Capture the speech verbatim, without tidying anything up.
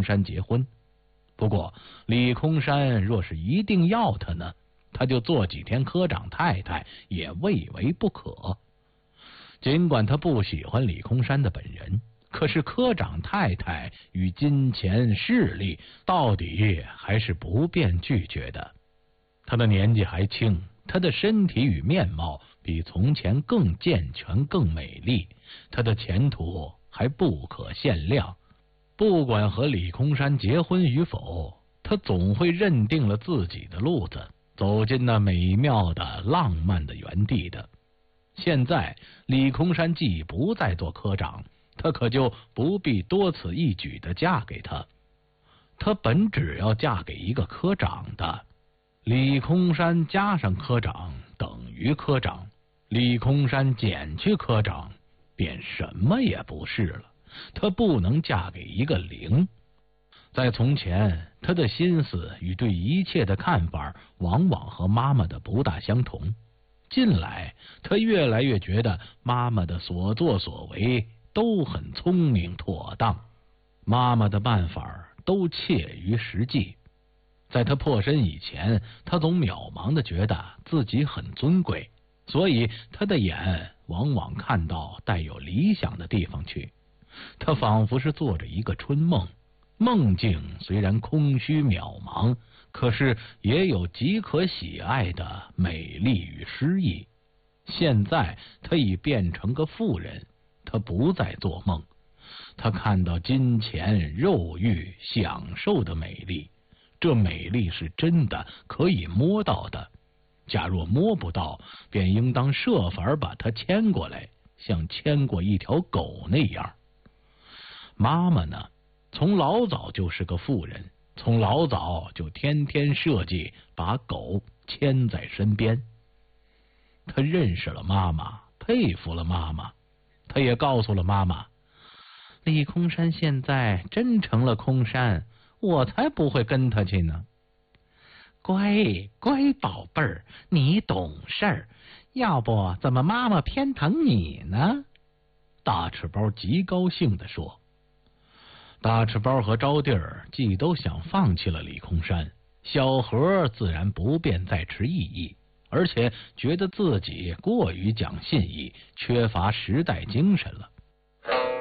空山结婚。不过李空山若是一定要他呢，他就做几天科长太太也未为不可。尽管他不喜欢李空山的本人，可是科长太太与金钱势力到底还是不便拒绝的。他的年纪还轻，他的身体与面貌比从前更健全更美丽，他的前途还不可限量。不管和李空山结婚与否，他总会认定了自己的路子，走进那美妙的浪漫的原地的。现在李空山既不再做科长，他可就不必多此一举的嫁给他。他本只要嫁给一个科长的，李空山加上科长等于科长，李空山减去科长便什么也不是了。他不能嫁给一个零。在从前，他的心思与对一切的看法往往和妈妈的不大相同。近来他越来越觉得妈妈的所作所为都很聪明妥当，妈妈的办法都切于实际。在他破身以前，他总渺茫的觉得自己很尊贵，所以他的眼往往看到带有理想的地方去。他仿佛是做着一个春梦，梦境虽然空虚渺茫，可是也有极可喜爱的美丽与诗意。现在他已变成个妇人，他不再做梦，他看到金钱、肉欲、享受的美丽，这美丽是真的，可以摸到的。假若摸不到，便应当设法把它牵过来，像牵过一条狗那样。妈妈呢，从老早就是个妇人，从老早就天天设计把狗牵在身边。他认识了妈妈，佩服了妈妈，他也告诉了妈妈，李空山现在真成了空山，我才不会跟他去呢。乖乖宝贝儿，你懂事儿，要不怎么妈妈偏疼你呢？大赤包极高兴地说。大赤包和招娣儿既都想放弃了李空山，小何自然不便再持异议，而且觉得自己过于讲信义，缺乏时代精神了。